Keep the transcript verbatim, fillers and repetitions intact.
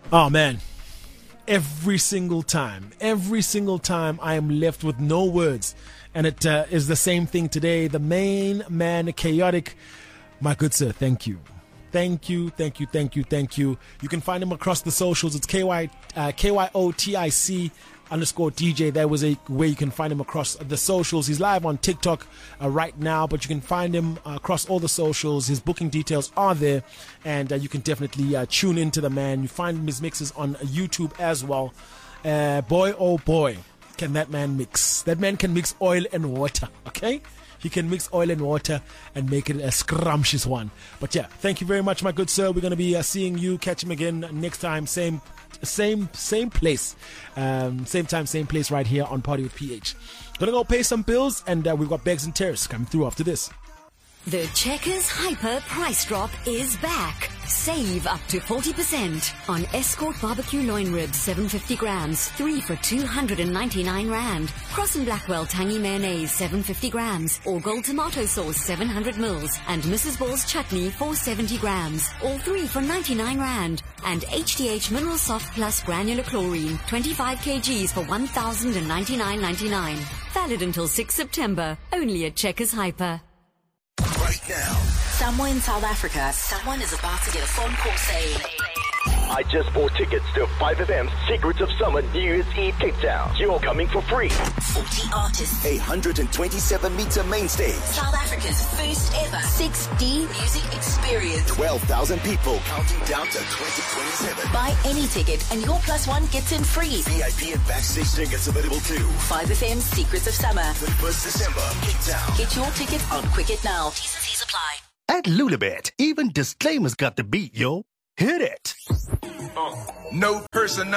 Oh, man. Every single time, every single time I am left with no words. And it uh, is the same thing today. The main man, Chaotic. My good sir, thank you. Thank you, thank you, thank you, thank you. You can find him across the socials. It's K Y, uh, K Y O T I C underscore D J. There was a way you can find him across the socials. He's live on TikTok uh, right now, but you can find him uh, across all the socials. His booking details are there, and uh, you can definitely uh, tune into the man. You find his mixes on YouTube as well. Uh, boy, oh boy, can that man mix. That man can mix oil and water, okay? He can mix oil and water and make it a scrumptious one. But yeah, thank you very much, my good sir. We're going to be uh, seeing you. Catch him again next time. Same same, same place. Um, same time, same place right here on Party with P H. Going to go pay some bills, and uh, we've got Bags and Tears coming through after this. The Checkers Hyper price drop is back. Save up to forty percent on Escort Barbecue Loin Ribs, seven hundred fifty grams, three for two hundred ninety-nine rand. Cross and Blackwell Tangy Mayonnaise, seven hundred fifty grams. Or Gold Tomato Sauce, seven hundred mils. And Missus Ball's Chutney, four hundred seventy grams. All three for ninety-nine rand. And H D H Mineral Soft Plus Granular Chlorine, twenty-five kilograms for one thousand ninety-nine ninety-nine. Valid until sixth September. Only at Checkers Hyper. Right now, somewhere in South Africa, someone is about to get a phone call saying, I just bought tickets to five F M's Secrets of Summer New Year's Eve Cape Town. You're coming for free. forty artists. A one hundred twenty-seven meter main stage. South Africa's first ever six D music experience. twelve thousand people counting down to twenty twenty-seven. Buy any ticket and your plus one gets in free. V I P and backstage tickets available too. five F M's Secrets of Summer. twenty-first December, Cape Town. Get your tickets on Quicket now. T's and C's apply. At Lulabet, even disclaimers got the beat, yo. Hit it. No person